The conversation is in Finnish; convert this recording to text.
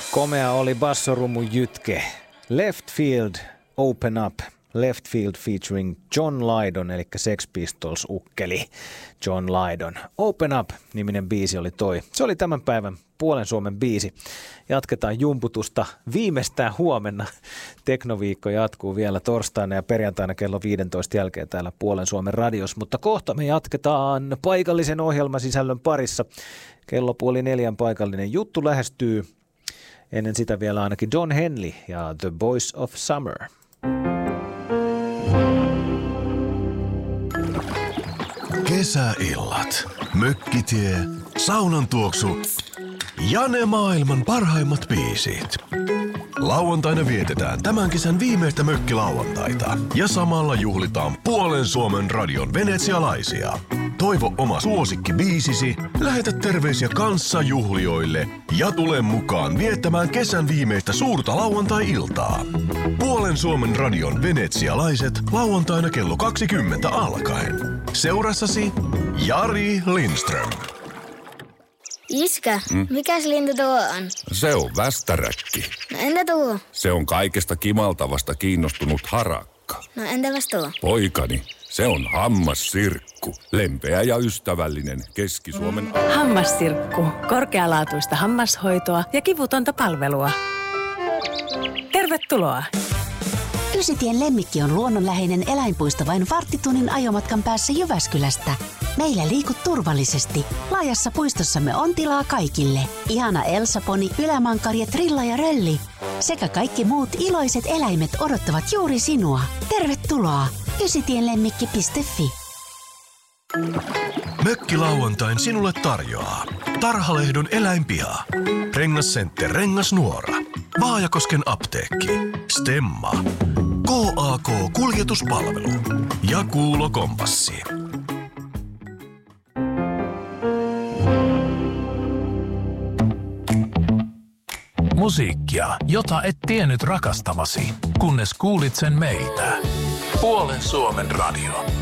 Komea oli bassorumun jytke. Left Field, Open Up. Left Field featuring John Lydon, eli Sex Pistols-ukkeli John Lydon. Open Up-niminen biisi oli toi. Se oli tämän päivän Puolen Suomen biisi. Jatketaan jumputusta viimeistään huomenna. Teknoviikko jatkuu vielä torstaina ja perjantaina kello 15 jälkeen täällä Puolen Suomen radiossa. Mutta kohta me jatketaan paikallisen ohjelmasisällön parissa. Kello 3:30 paikallinen juttu lähestyy. Ennen sitä vielä ainakin Don Henley ja The Boys of Summer. Kesäillat, mökkitie, saunan tuoksu ja ne maailman parhaimmat biisit. Lauantaina vietetään tämän kesän viimeistä mökkilauantaita ja samalla juhlitaan Puolen Suomen radion venetsialaisia. Toivo oma suosikkibiisisi, lähetä terveisiä kanssajuhlijoille ja tule mukaan viettämään kesän viimeistä suurta lauantai-iltaa. Puolen Suomen radion venetsialaiset lauantaina kello 20 alkaen. Seurassasi Jari Lindström. Iskä, mikäs lintu tuo on? Se on västäräkki. No entä tuo? Se on kaikesta kimaltavasta kiinnostunut harakka. No entäpäs tuo? Poikani, se on hammassirkku. Lempeä ja ystävällinen Keski-Suomen... Hammassirkku. Korkealaatuista hammashoitoa ja kivutonta palvelua. Tervetuloa! Ysitien Lemmikki on luonnonläheinen eläinpuisto vain varttitunnin ajomatkan päässä Jyväskylästä. Meillä liikut turvallisesti. Laajassa puistossamme on tilaa kaikille. Ihana Elsa-poni, ylämankari, trilla ja rölli. Sekä kaikki muut iloiset eläimet odottavat juuri sinua. Tervetuloa! ysitienlemmikki.fi. Mökkilauantain sinulle tarjoaa Tarhalehdon eläinpiha, Rengascenter Rengasnuora, Vaajakosken apteekki, Stemma, KAK Kuljetuspalvelu ja Kuulo Kompassi. Musiikkia, jota et tiennyt rakastavasi, kunnes kuulit sen meiltä. Puolen Suomen radio.